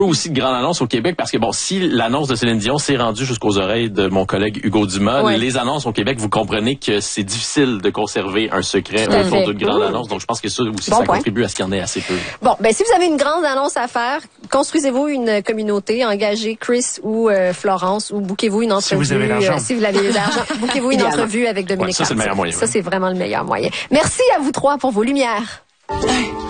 aussi de grande annonce au Québec parce que bon, si l'annonce de Céline Dion s'est rendue jusqu'aux oreilles de mon collègue Hugo Dumas, les annonces au Québec, vous comprenez que c'est difficile de conserver un secret autour d'une grande annonce. Donc je pense que ça aussi, ça contribue à ce qu'il y en ait assez peu. Bon, ben si vous avez une grande annonce à faire, construisez-vous une communauté, engagez Chris ou Florence ou bouquez-vous une entrevue. Si vous avez l'argent. Si vous avez l'argent, bouquez-vous une entrevue avec Dominique. Ça, c'est le meilleur moyen. Ça, c'est vraiment le meilleur moyen. Merci à vous trois pour vos lumières.